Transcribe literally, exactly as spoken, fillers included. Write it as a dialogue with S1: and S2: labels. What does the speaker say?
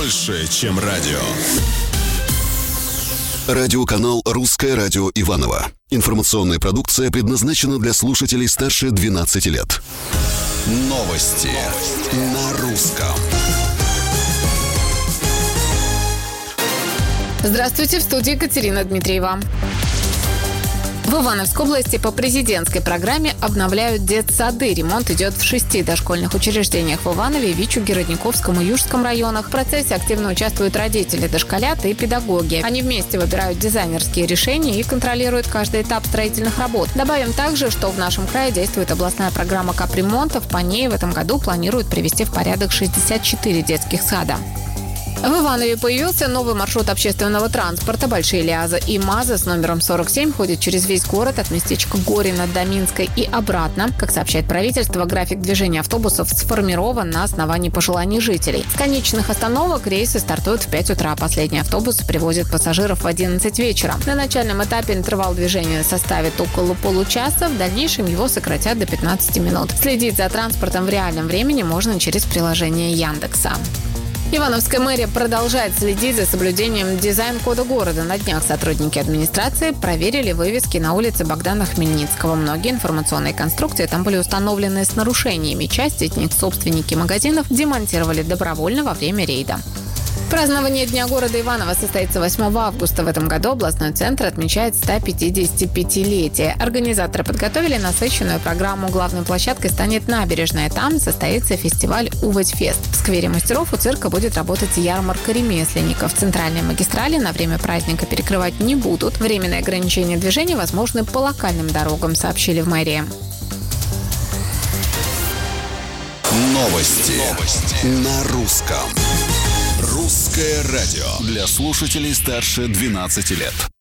S1: больше, чем радио.
S2: Радиоканал «Русское радио Иваново». Информационная продукция предназначена для слушателей старше двенадцати лет.
S1: Новости на русском.
S3: Здравствуйте, в студии Екатерина Дмитриева. В Ивановской области по президентской программе обновляют детсады. Ремонт идет в шести дошкольных учреждениях в Иванове, Вичуге, Родниковском и Южском районах. В процессе активно участвуют родители дошколят и педагоги. Они вместе выбирают дизайнерские решения и контролируют каждый этап строительных работ. Добавим также, что в нашем крае действует областная программа капремонтов. По ней в этом году планируют привести в порядок шестьдесят четыре детских сада. В Иванове появился новый маршрут общественного транспорта. Большие Лиаза и МАЗа с номером сорок семь ходят через весь город от местечка Горина до Минской и обратно. Как сообщает правительство, график движения автобусов сформирован на основании пожеланий жителей. С конечных остановок рейсы стартуют в пять утра. Последний автобус привозит пассажиров в одиннадцать вечера. На начальном этапе интервал движения составит около получаса. В дальнейшем его сократят до пятнадцати минут. Следить за транспортом в реальном времени можно через приложение Яндекса. Ивановская мэрия продолжает следить за соблюдением дизайн-кода города. На днях сотрудники администрации проверили вывески на улице Богдана Хмельницкого. Многие информационные конструкции там были установлены с нарушениями. Часть из них собственники магазинов демонтировали добровольно во время рейда. Празднование Дня города Иваново состоится восьмого августа. В этом году областной центр отмечает сто пятидесятипятилетие. Организаторы подготовили насыщенную программу. Главной площадкой станет набережная. Там состоится фестиваль «Уводьфест». В сквере мастеров у цирка будет работать ярмарка ремесленников. Центральные магистрали на время праздника перекрывать не будут. Временные ограничения движения возможны по локальным дорогам, сообщили в мэрии.
S1: Новости, Новости. на русском. Русское радио для слушателей старше двенадцати лет.